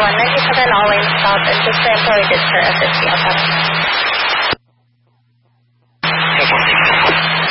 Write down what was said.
97 all lanes stop and 6 employee did for FSC outside.